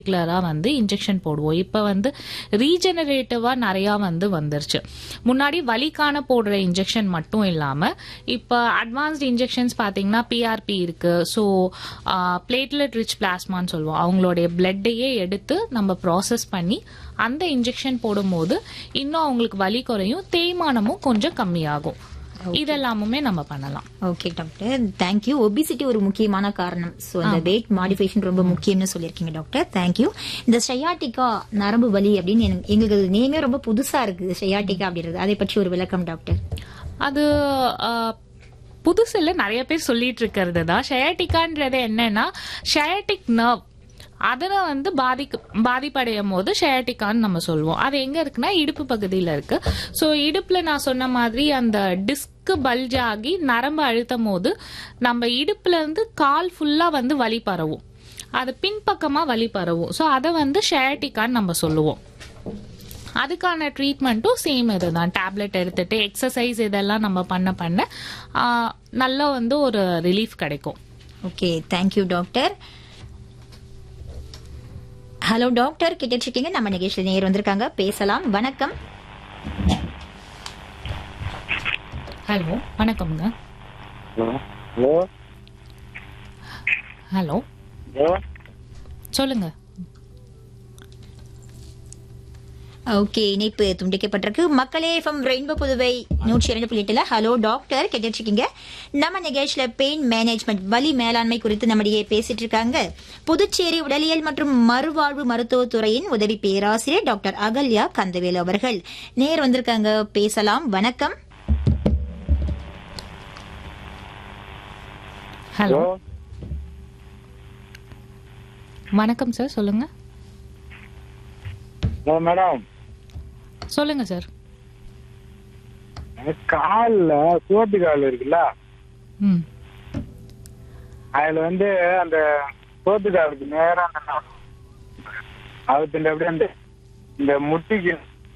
ரெகுலரா வந்து இன்ஜெக்ஷன் போடுவோம். இப்ப வந்து ரீஜெனரேட்டிவா நிறைய வந்து வந்துருச்சு. முன்னாடி வலிக்கான போடுற இன்ஜெக்ஷன் மட்டும் இல்லாம இப்ப அட்வான்ஸ்ட் இன்ஜெக்ஷன்ஸ் பாத்தீங்கன்னா பிஆர்பி இருக்கு. ஸோ பிளேட்லெட் ரிச் பிளாஸ்மான்னு சொல்லுவோம். அவங்களுடைய பிளட்டையே எடுத்து நம்ம ப்ராசஸ் பண்ணி அந்த இன்ஜெக்ஷன் போடும்போது இன்னும் அவங்களுக்கு வலி குறையும், தேய்மானமும் கொஞ்சம் கம்மியாகும். இதெல்லாமுமே நம்ம பண்ணலாம். Okay doctor, thank you. ஒபிசிட்டி ஒரு முக்கியமான காரணம். ஸோ அந்த வெயிட் மாடிஃபிகேஷன் ரொம்ப முக்கியம்னு சொல்லியிருக்கீங்க டாக்டர். தேங்க்யூ. இந்த ஷயாட்டிகா நரம்பு வலி அப்படின்னு எங்களுக்கு நேமே ரொம்ப புதுசா இருக்கு, ஷயாட்டிகா அப்படின்றது. அதை பற்றி ஒரு விளக்கம் டாக்டர். அது புதுசு இல்ல, நிறைய பேர் சொல்லிட்டு இருக்கிறது தான். ஷயாட்டிகான்றது என்னன்னா ஷயாட்டிக் நர்வ், அதுல வந்து பாதிப்படையும் போது ஷயாட்டிகான்னு நம்ம சொல்லுவோம். அது எங்க இருக்குன்னா இடுப்பு பகுதியில இருக்கு. சோ இடுப்புல நான் சொன்ன மாதிரி அந்த டிஸ்க் பல்ஜ் ஆகி நரம்பு அழுத்தும் போது நம்ம இடுப்புல இருந்து கால் ஃபுல்லா வந்து வலி பரவும், அது பின்பக்கமா வலி பரவும். சோ அதை வந்து ஷயாட்டிகான்னு நம்ம சொல்லுவோம். அதுக்கான ட்ரீட்மெண்ட்டும் சேம் இதுதான். டேப்லெட் எடுத்துட்டு எக்ஸசைஸ் இதெல்லாம் நம்ம பண்ண நல்லா வந்து ஒரு ரிலீஃப் கிடைக்கும். Okay, thank you doctor. Hello doctor, கேட்டுட்டு இருக்கீங்க. நம்ம நிகழ்ச்சியில் நேர் வந்திருக்காங்க, பேசலாம். வணக்கம். ஹலோ, வணக்கம்ங்க. ஹலோ ஹலோ, சொல்லுங்க. ஓகே, இணைப்பு துண்டிக்கப்பட்டிருக்கு. மக்களே, FM rainbow Puduvai 102.8 hello doctor கேட்டுட்டு இருக்கீங்க. நம்ம நிகழ்ச்சியில பெயின் மேனேஜ்மெண்ட், வலி மேலாண்மை குறித்து நம்மிடையே பேசிட்டு இருக்காங்க புதுச்சேரி உடலியல் மற்றும் மறுவாழ்வு மருத்துவத்துறையின் உதவி பேராசிரியர் டாக்டர் அகல்யா கந்தவேலு அவர்கள். நேர் வந்திருக்காங்க, பேசலாம். வணக்கம். ஹலோ, வணக்கம் சார், சொல்லுங்க. மேடம் சொல்லுங்க சார். கால்ல சோட்டு கால் இருக்குல்ல, அதுல வந்து அந்த சோட்டு காலுக்கு நேரம் அது அப்படியே அந்த இந்த முட்டிக்கு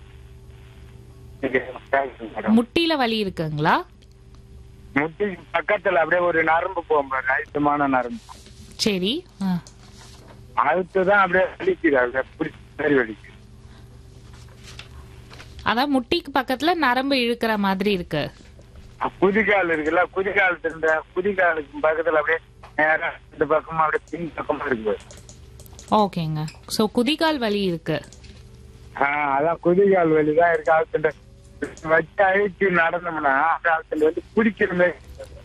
முட்டியில வலி இருக்குங்களா? முட்டிக்கு பக்கத்துல அப்படியே ஒரு நரம்பு போகும், அழுத்தமான நரம்பு. சரி, அதுதான் அப்படியே வலிக்குது, அப்படியே பிடிச்ச மாதிரி வலிக்குது. அதான் முட்டிக்கு பக்கத்துல நரம்பு இழுக்கிற மாதிரி இருக்கு. குதிகால் இருக்குல்ல, குதிகாலுக்கு பக்கத்துல அப்படியே நேரம் இந்த பக்கமா அப்படியே பின் பக்கமா இருக்கு. ஓகேங்க. சோ குதிகால் வலி இருக்கு. அதான் குதிகால் வலி தான் இருக்கு. அதுல வச்சு அழிச்சு நடந்தோம்னா அதுல வந்து பிடிக்கிற மாதிரி.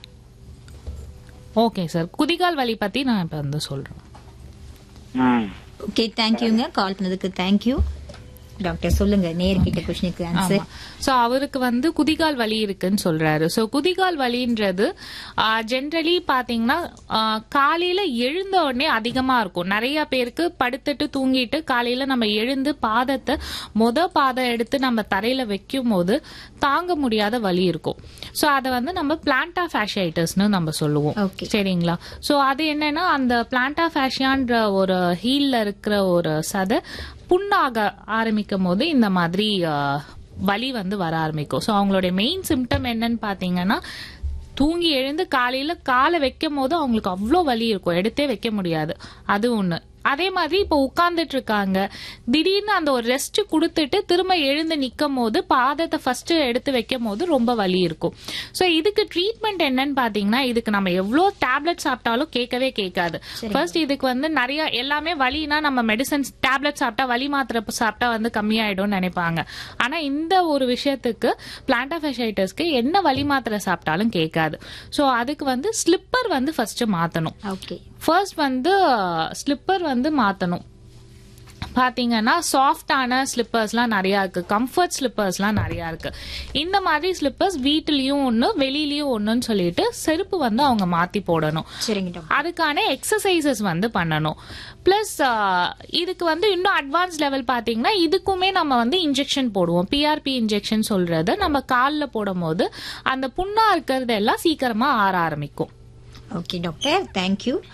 ஓகே சார், குதிகால் வலி பத்தி நான் இப்ப வந்து சொல்றேன். ஓகே, தேங்க்யூங்க, கால் பண்ணதுக்கு தேங்க்யூ. டாக்டர் சொல்லுங்க, நேர்கிட்ட क्वेश्चनக்கு ஆன்சர். சோ அவருக்கு வந்து குதிகால் வலி இருக்குன்னு சொல்றாரு. சோ குதிகால் வலின்றது ஜெனரலி பாத்தீங்கன்னா காலையில எழுந்த உடனே அதிகமா இருக்கும். நிறைய பேருக்கு படுத்துட்டு தூங்கிட்டு காலையில நம்ம எழுந்து பாதம் எடுத்து நம்ம தரையில வைக்கும் போது தாங்க முடியாத வலி இருக்கும். சோ அத வந்து நம்ம பிளான்டா ஃபேஷியாய்டிஸ்னு நம்ம சொல்லுவோம். சரிங்களா? சோ அது என்னன்னா அந்த பிளான்டா ஃபேஷியான்ற ஒரு ஹீல்ல இருக்கிற ஒரு சதை புண்ணாக ஆரம்பிக்கும் போது இந்த மாதிரி வலி வந்து வர ஆரம்பிக்கும். ஸோ அவங்களுடைய மெயின் சிம்டம் என்னன்னு பாத்தீங்கன்னா தூங்கி எழுந்து காலையில காலை வைக்கும் போது அவங்களுக்கு அவ்வளோ வலி இருக்கும், எடுத்தே வைக்க முடியாது. அது ஒண்ணு. அதே மாதிரி இப்போ உட்கார்ந்துட்டு இருக்காங்க, திடீர்னு அந்த ஒரு ரெஸ்ட் கொடுத்துட்டு திரும்ப எழுந்து நிக்கும் போது பாதத்தை ஃபர்ஸ்ட் எடுத்து வைக்கும் போது ரொம்ப வலி இருக்கும். சோ இதுக்கு ட்ரீட்மெண்ட் என்னன்னு பாத்தீங்கன்னா இதுக்கு நம்ம எவ்வளவு டேப்லெட் சாப்பிட்டாலும் கேட்கவே கேட்காது. ஃபர்ஸ்ட் இதுக்கு வந்து நிறைய எல்லாமே வலினா நம்ம மெடிசன்ஸ் டேப்லெட் சாப்பிட்டா வலி மாத்திரை சாப்பிட்டா வந்து கம்மியாயிடும் நினைப்பாங்க. ஆனா இந்த ஒரு விஷயத்துக்கு பிளான்டா ஃபேஷியாய்டிஸ்க்கு என்ன வலி மாத்திரை சாப்பிட்டாலும் கேட்காது. சோ அதுக்கு வந்து ஸ்லிப்பர் வந்து ஃபர்ஸ்ட் மாத்தணும். ஃபர்ஸ்ட் வந்து ஸ்லிப்பர் வந்து மாத்தணும். பாத்தீங்கன்னா சாஃப்டான ஸ்லிப்பர்ஸ்லாம் நிறைய இருக்கு, கம்ஃபர்ட் ஸ்லிப்பர்ஸ்லாம் நிறைய இருக்கு. இந்த மாதிரி ஸ்லிப்பர்ஸ் வீட்டிலயும் ஒண்ணு வெளியிலயும் ஒண்ணுன்னு சொல்லிட்டு செருப்பு வந்து அவங்க மாத்தி போடணும். அதுக்கான எக்ஸசைசஸ் வந்து பண்ணணும். பிளஸ் இதுக்கு வந்து இன்னும் அட்வான்ஸ் லெவல் பாத்தீங்கன்னா இதுக்குமே நம்ம வந்து இன்ஜெக்ஷன் போடுவோம். பிஆர்பி இன்ஜெக்ஷன் சொல்றது நம்ம காலில் போடும் போது அந்த புண்ணா இருக்கிறது எல்லாம் சீக்கிரமா ஆற ஆரம்பிக்கும். Okay doctor, thank you.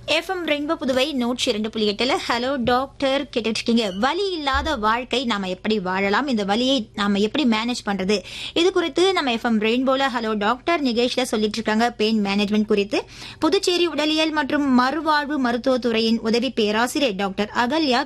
FM rainbow Puduvai 102.8 hello doctor கேட்டுட்டு இருக்கீங்க. வலி இல்லாத வாழ்க்கை நாம எப்படி வாழலாம், இந்த வலியை நாம எப்படி மேனேஜ் பண்றது, இது குறித்து நம்ம FM ரெயின்போல ஹலோ டாக்டர் நிகேஷ்ல சொல்லிட்டு இருக்காங்க. பெயின் மேனேஜ்மெண்ட் குறித்து புதுச்சேரி உடலியல் மற்றும் மறுவாழ்வு மருத்துவத்துறையின் உதவி பேராசிரியர் டாக்டர் அகல்யா